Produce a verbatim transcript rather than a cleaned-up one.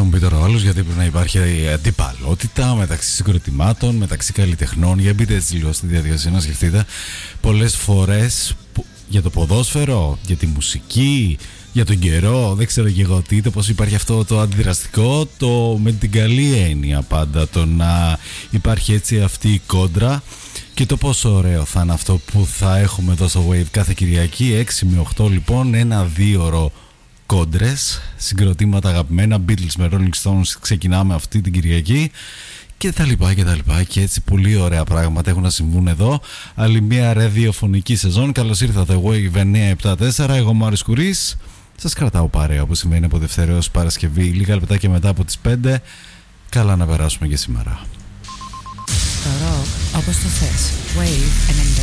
μου πει τώρα ο άλλος, γιατί πρέπει να υπάρχει αντιπαλότητα μεταξύ συγκροτημάτων, μεταξύ καλλιτεχνών. Για μπείτε έτσι λίγο στη διαδικασία να σκεφτείτε. Πολλές φορές για το ποδόσφαιρο, για τη μουσική, για τον καιρό, δεν ξέρω και εγώ τι, το πως υπάρχει αυτό το αντιδραστικό, το με την καλή έννοια πάντα, το να υπάρχει έτσι αυτή η κόντρα. Και το πόσο ωραίο θα είναι αυτό που θα έχουμε εδώ στο Wave κάθε Κυριακή έξι με οκτώ, λοιπόν, ένα δίωρο κόντρες, συγκροτήματα αγαπημένα, Beatles με Rolling Stones, ξεκινάμε αυτή την Κυριακή και τα λοιπά και τα λοιπά, και έτσι πολύ ωραία πράγματα έχουν να συμβούν εδώ. Άλλη μια ραδιοφωνική σεζόν. Καλώς ήρθατε Wave εννιά επτά τέσσερα, εγώ Μάρης Κουρής, σας κρατάω παρέα όπως σημαίνει από Δευτέρα έως Παρασκευή, λίγα λεπτά και μετά από τις πέντε. Καλά να περάσουμε και σήμερα. Το ροκ όπως το θες. Wave ενενήντα